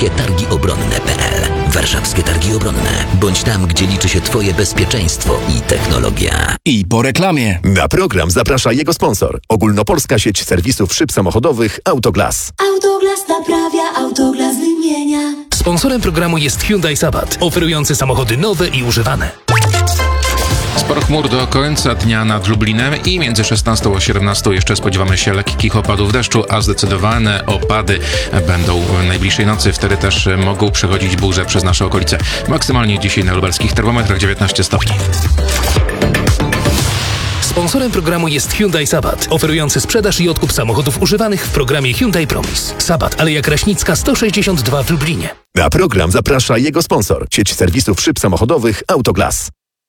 warszawskie targi obronne.pl. Warszawskie Targi Obronne. Bądź tam, gdzie liczy się Twoje bezpieczeństwo i technologia. I po reklamie. Na program zaprasza jego sponsor. Ogólnopolska sieć serwisów szyb samochodowych Autoglas. Autoglas naprawia, Autoglas wymienia. Sponsorem programu jest Hyundai Sabat, oferujący samochody nowe i używane. Sporo chmur do końca dnia nad Lublinem i między 16 a 17 jeszcze spodziewamy się lekkich opadów deszczu, a zdecydowane opady będą najbliższej nocy. Wtedy też mogą przechodzić burze przez nasze okolice. Maksymalnie dzisiaj na lubelskich termometrach 19 stopni. Sponsorem programu jest Hyundai Sabat, oferujący sprzedaż i odkup samochodów używanych w programie Hyundai Promise. Sabat, Aleja Kraśnicka 162 w Lublinie. Na program zaprasza jego sponsor. Sieć serwisów szyb samochodowych Autoglas.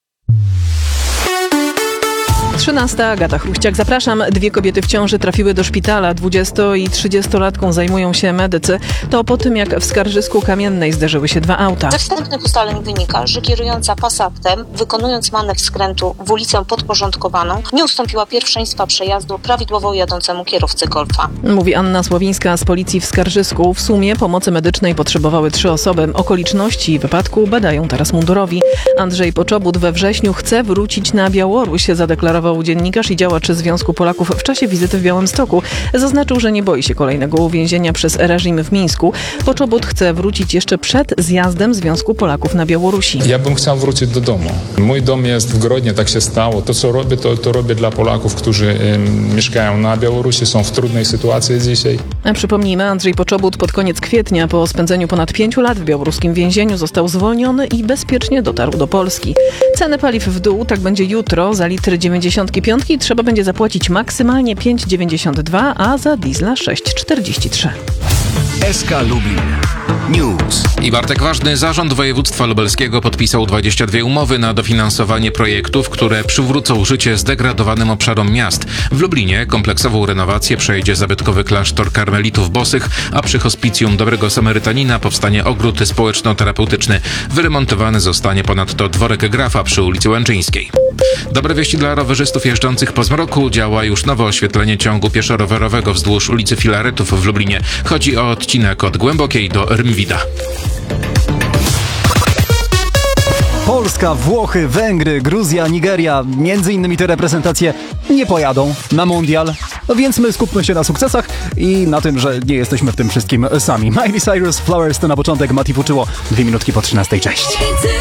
13. Agata Chruściak. Zapraszam. 2 kobiety w ciąży trafiły do szpitala. 20- i 30-latką zajmują się medycy. To po tym, jak w Skarżysku Kamiennej zderzyły się 2 auta. Ze wstępnych ustaleń wynika, że kierująca Passatem, wykonując manewr skrętu w ulicę podporządkowaną, nie ustąpiła pierwszeństwa przejazdu prawidłowo jadącemu kierowcy Golfa. Mówi Anna Sławińska z policji w Skarżysku. W sumie pomocy medycznej potrzebowały 3 osoby. Okoliczności wypadku badają teraz mundurowi. Andrzej Poczobut we wrześniu chce wrócić na Białoruś, zadeklarował dziennikarz i działacz Związku Polaków w czasie wizyty w Białymstoku. Zaznaczył, że nie boi się kolejnego uwięzienia przez reżim w Mińsku. Poczobut chce wrócić jeszcze przed zjazdem Związku Polaków na Białorusi. Ja bym chciał wrócić do domu. Mój dom jest w Grodnie, tak się stało. To, co robię, to robię dla Polaków, którzy mieszkają na Białorusi, są w trudnej sytuacji dzisiaj. A przypomnijmy, Andrzej Poczobut pod koniec kwietnia po spędzeniu ponad 5 lat w białoruskim więzieniu został zwolniony i bezpiecznie dotarł do Polski. Ceny paliw w dół, tak będzie jutro. Za litr 95 trzeba będzie zapłacić maksymalnie 5,92, a za diesla 6,43. SK Lubin News. I Bartek Ważny, Zarząd Województwa Lubelskiego podpisał 22 umowy na dofinansowanie projektów, które przywrócą życie zdegradowanym obszarom miast. W Lublinie kompleksową renowację przejdzie zabytkowy klasztor karmelitów bosych, a przy hospicjum Dobrego Samarytanina powstanie ogród społeczno-terapeutyczny. Wyremontowany zostanie ponadto dworek Grafa przy ulicy Łęczyńskiej. Dobre wieści dla rowerzystów jeżdżących po zmroku. Działa już nowe oświetlenie ciągu pieszo-rowerowego wzdłuż ulicy Filaretów w Lublinie. Chodzi o odcinek od Głębokiej do Rymwida. Polska, Włochy, Węgry, Gruzja, Nigeria, między innymi te reprezentacje nie pojadą na mundial, więc my skupmy się na sukcesach i na tym, że nie jesteśmy w tym wszystkim sami. Miley Cyrus, Flowers to na początek, Mati Fuczyło, 2 minutki po 13. Cześć.